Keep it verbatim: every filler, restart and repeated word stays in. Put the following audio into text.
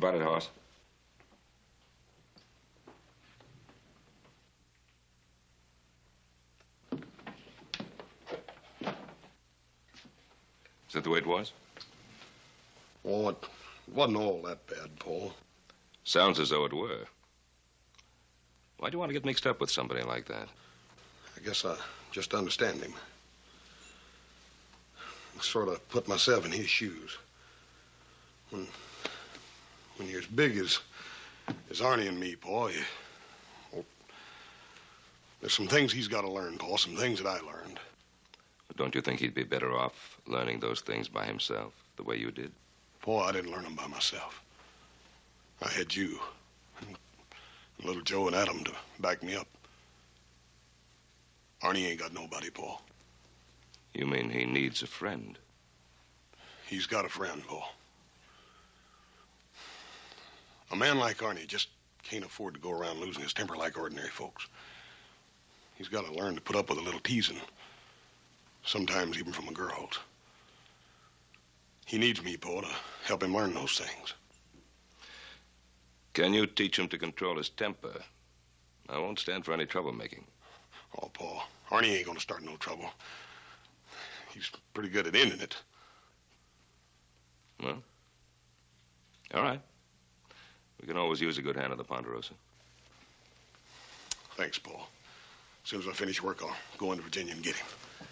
about it, Hoss? Is that the way it was? Oh, it wasn't all that bad, Paul. Sounds as though it were. Why do you want to get mixed up with somebody like that? I guess I just understand him. I sort of put myself in his shoes. When, when you're as big as, as Arnie and me, Paul, you, well, there's some things he's got to learn, Paul, some things that I learned. But don't you think he'd be better off learning those things by himself, the way you did? Paul, I didn't learn them by myself. I had you, and little Joe and Adam to back me up. Arnie ain't got nobody, Paul. You mean he needs a friend? He's got a friend, Paul. A man like Arnie just can't afford to go around losing his temper like ordinary folks. He's got to learn to put up with a little teasing, sometimes even from the girls. He needs me, Paul, to help him learn those things. Can you teach him to control his temper? I won't stand for any troublemaking. Oh, Paul, Arnie ain't gonna start no trouble. He's pretty good at ending it. Well, all right. We can always use a good hand at the Ponderosa. Thanks, Paul. As soon as I finish work, I'll go into Virginia and get him.